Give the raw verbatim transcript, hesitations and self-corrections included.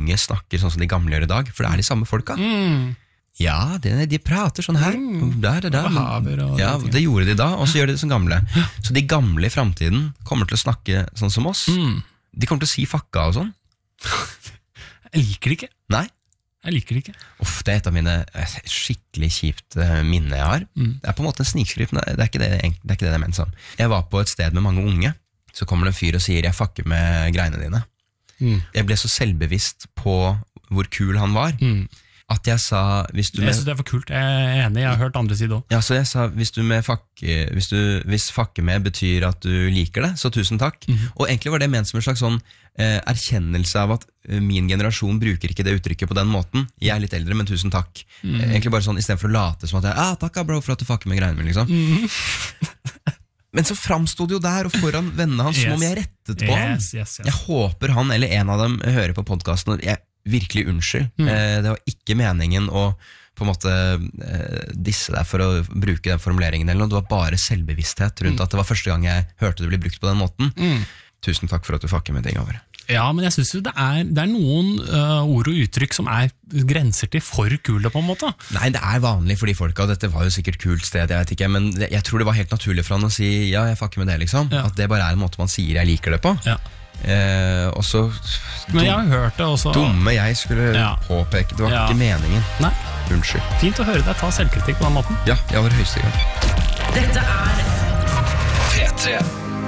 unge snakker sånn som de gamle gjør i dag, for det er de samme folka. Mm. Ja, det, de prater sånn her. Mm. Der, der, der. Men, ja, det gjorde de da, og så gjør de det som gamle. Så de gamle i fremtiden kommer til å snakke sånn som oss. Mm. De kommer til å si fucka og sånn. Jeg liker det ikke. Nei. Jeg liker det ikke. Uff, det er et av mine skikkelig kjipt minner jeg har. Mm. Det er på en måte en snikskrift, men det er ikke det, det, er ikke det jeg mener som. Jeg var på et sted med mange unge, så kommer det en fyr og sier, jeg fucker med greiene dine. Mm. Jeg ble så selvbevisst på hvor kul han var, mm. at jeg sa hvis du med, Jeg synes det er for kult, jeg er enig, jeg har hørt andre side også. Ja, så jeg sa hvis du med fuck, hvis, du, hvis fucker med betyr at du liker det, så tusen takk. Mm. Og egentlig var det ment som en slags sånn eh, erkjennelse av at eh, min generasjon bruker ikke det uttrykket på den måten. Jeg er litt eldre, men tusen takk. Mm. Eh, egentlig bare sånn, i stedet for å late som at jeg, ah, takk bro for at du fucker med greiene min, liksom. Mm. Men så framstod det jo der, og foran vennene hans, yes. som om jeg rettet på yes, ham. Yes, yes. Jeg håper han eller en av dem hører på podcasten, og jeg virkelig unnskyld. Mm. Eh, det var ikke meningen å på en måte eh, disse deg for å bruke den formuleringen eller noe. Det var bare selvbevissthet rundt mm. at det var første gang jeg hørte det bli brukt på den måten. Mm. Tusen takk for at du fucker med ting over. Ja, men jeg synes jo det er, det er noen uh, ord og uttrykk som er grenser til for kule på en måte. Nei, det er vanlig for de folka, dette var jo sikkert kult sted, jeg vet ikke, men jeg tror det var helt naturlig for han å si, ja, jeg fucker med det liksom. Ja. At det bare er en måte man sier jeg liker det på. Ja. Eh, og så Men jeg har hørt det også. Dumme jeg skulle ja. påpeke, det var ja. ikke meningen. Nei. Unnskyld. Fint å høre deg ta selvkritikk på den måten. Ja, jeg var høyeste gang. Dette er P tre.